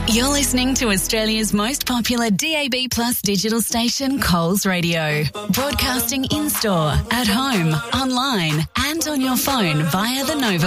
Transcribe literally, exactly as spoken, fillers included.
You're listening to Australia's most popular D A B Plus digital station, Coles Radio. Broadcasting in-store, at home, online and on your phone via the Nova